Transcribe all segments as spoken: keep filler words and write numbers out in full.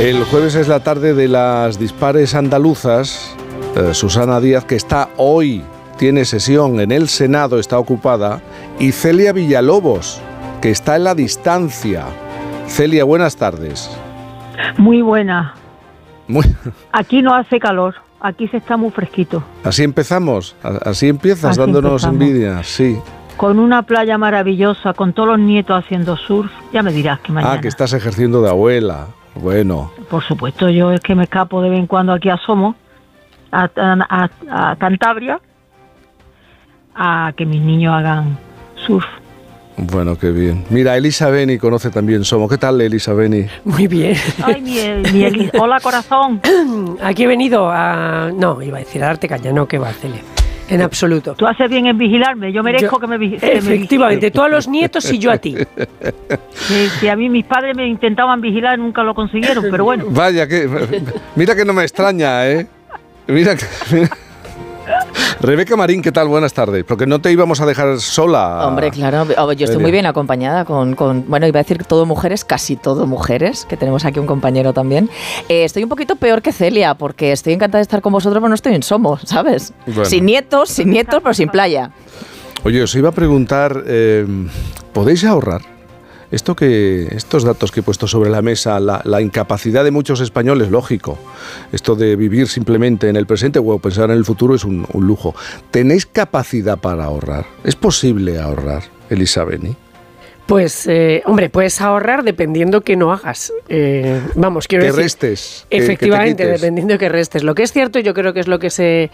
El jueves es la tarde de las dispares andaluzas. Eh, Susana Díaz, que está hoy, tiene sesión en el Senado, está ocupada, y Celia Villalobos, que está en la distancia. Celia, buenas tardes. Muy buena. Muy... Aquí no hace calor, aquí se está muy fresquito. Así empezamos, así empiezas, así dándonos empezamos. envidia, sí. Con una playa maravillosa, con todos los nietos haciendo surf, ya me dirás que mañana. Ah, que estás ejerciendo de abuela, bueno. Por supuesto, yo es que me escapo de vez en cuando aquí a Somos, a, a, a, a Cantabria, a que mis niños hagan surf. Bueno, qué bien. Mira, Elisa Beni conoce también Somos. ¿Qué tal, Elisa Beni? Muy bien. Ay, mi, mi Eli- hola, corazón. Aquí he venido a... No, iba a decir a darte caña, no, que va, Celia. En absoluto. Tú haces bien en vigilarme, yo merezco Yo- que me vigiles. Efectivamente, tú a los nietos y yo a ti. Sí, sí, a mí mis padres me intentaban vigilar, nunca lo consiguieron, pero bueno. Vaya, que mira que no me extraña, ¿eh? Mira que... mira. Rebeca Marín, ¿qué tal? Buenas tardes. Porque no te íbamos a dejar sola. Hombre, claro, yo estoy Celia. muy bien acompañada con, con, bueno, iba a decir todo mujeres, casi todo mujeres, que tenemos aquí un compañero también. Eh, estoy un poquito peor que Celia, porque estoy encantada de estar con vosotros, pero no estoy en Somos, ¿sabes? Bueno. Sin nietos, sin nietos, pero sin playa. Oye, os iba a preguntar, eh, ¿podéis ahorrar? Esto que, estos datos que he puesto sobre la mesa, la, la incapacidad de muchos españoles, lógico, esto de vivir simplemente en el presente o pensar en el futuro es un, un lujo. ¿Tenéis capacidad para ahorrar? ¿Es posible ahorrar, Elisa Beni? Pues, eh, hombre, puedes ahorrar dependiendo que no hagas. Eh, vamos, quiero Que decir... restes. que- Efectivamente, que te quites. dependiendo de que restes. Lo que es cierto, yo creo que es lo que ese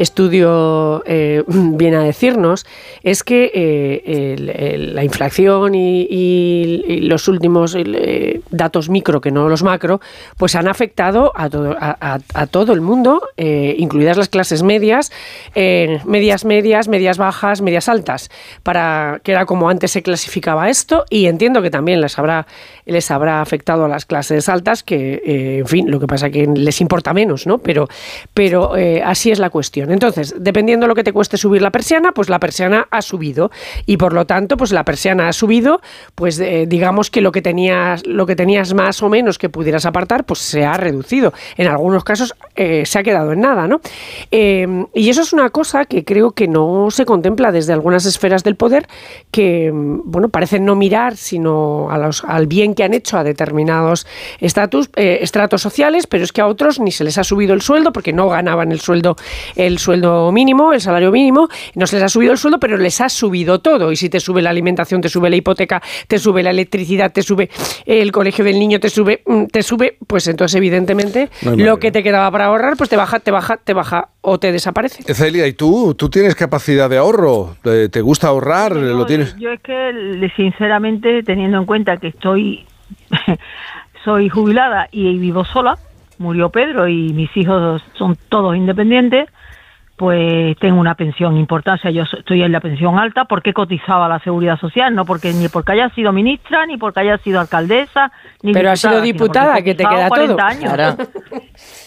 estudio eh, viene a decirnos, es que eh, el, el, la inflación y, y, y los últimos eh, datos micro, que no los macro, pues han afectado a todo, a, a, a todo el mundo, eh, incluidas las clases medias, eh, medias medias, medias bajas, medias altas, para que era como antes se clasificaba esto. Y entiendo que también les habrá, les habrá afectado a las clases altas, que, eh, en fin, lo que pasa que les importa menos, ¿no? Pero, pero eh, así es la cuestión. Entonces, dependiendo de lo que te cueste subir la persiana, pues la persiana ha subido. Y por lo tanto, pues la persiana ha subido, pues eh, digamos que lo que tenías, lo que tenías más o menos que pudieras apartar, pues se ha reducido. En algunos casos eh, se ha quedado en nada, ¿no? Eh, y eso es una cosa que creo que no se contempla desde algunas esferas del poder, que, bueno, parecen no mirar sino a los, al bien que han hecho a determinados estatus, eh, estratos sociales, pero es que a otros ni se les ha subido el sueldo porque no ganaban el sueldo, el sueldo mínimo, el salario mínimo, no se les ha subido el sueldo, pero les ha subido todo. Y si te sube la alimentación, te sube la hipoteca, te sube la electricidad, te sube el colegio del niño, te sube, te sube, pues entonces evidentemente No hay lo manera. que te quedaba para ahorrar, pues te baja, te baja, te baja o te desaparece. Celia, ¿y tú? ¿Tú tienes capacidad de ahorro? ¿Te, te gusta ahorrar? Yo, ¿Lo tienes? yo es que, sinceramente, teniendo en cuenta que estoy soy jubilada y vivo sola, murió Pedro y mis hijos son todos independientes, pues tengo una pensión importante. O sea, yo so- estoy en la pensión alta porque cotizaba a la Seguridad Social, no porque ni porque haya sido ministra, ni porque haya sido alcaldesa, ni Pero has sido sino porque diputada, que te cotizaba queda todo. cuarenta años. Claro.